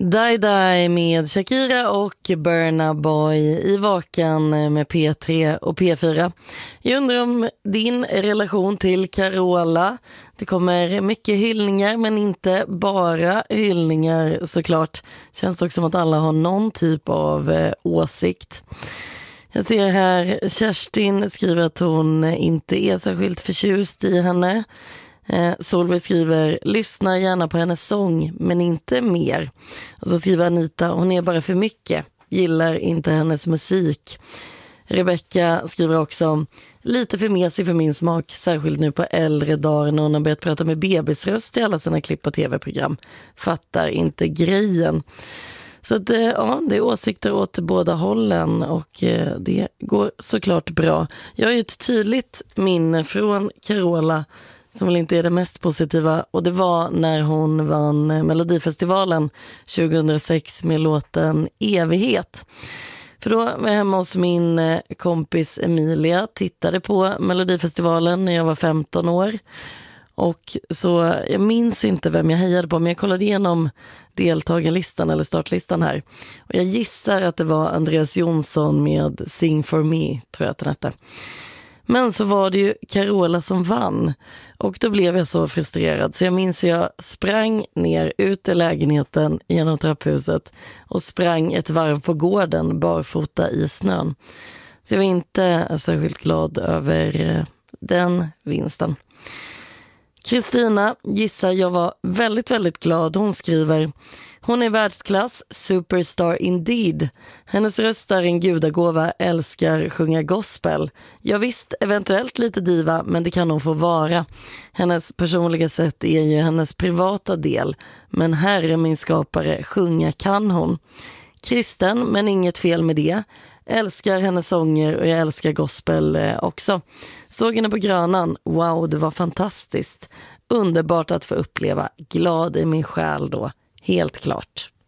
Die Die med Shakira och Burna Boy i Vakan med P3 och P4. Jag undrar om din relation till Carola. Det kommer mycket hyllningar, men inte bara hyllningar såklart. Känns det också som att alla har någon typ av åsikt. Jag ser här, Kerstin skriver att hon inte är särskilt förtjust i henne. Solveig skriver, lyssnar gärna på hennes sång men inte mer. Och så skriver Anita, hon är bara för mycket, gillar inte hennes musik. Rebecca skriver också, lite för mesig för min smak, särskilt nu på äldre dagar när hon har börjat prata med bebisröst i alla sina klipp och tv-program. Fattar inte grejen. Så att, ja, det är åsikter åt båda hållen och det går såklart bra. Jag har ju ett tydligt minne från Carola som väl inte är det mest positiva, och det var när hon vann Melodifestivalen 2006 med låten Evighet. För då var jag hemma hos min kompis Emilia, tittade på Melodifestivalen när jag var 15 år. Och så jag minns inte vem jag hejade på, men jag kollade igenom deltagarlistan eller startlistan här. Och jag gissar att det var Andreas Jonsson med Sing for me, tror jag att den hette. Men så var det ju Carola som vann. Och då blev jag så frustrerad. Så jag minns att jag sprang ner ut i lägenheten genom trapphuset och sprang ett varv på gården barfota i snön. Så jag var inte särskilt glad över den vinsten. Kristina gissar jag var väldigt, väldigt glad. Hon skriver, hon är världsklass, superstar indeed. Hennes röst är en gudagåva, älskar sjunga gospel. Jag visst, eventuellt lite diva, men det kan hon få vara. Hennes personliga sätt är ju hennes privata del. Men herre min skapare, sjunga kan hon. Kristen, men inget fel med det. Älskar hennes sånger och jag älskar gospel också. Såg henne på Grönan. Wow, det var fantastiskt. Underbart att få uppleva. Glad i min själ då. Helt klart.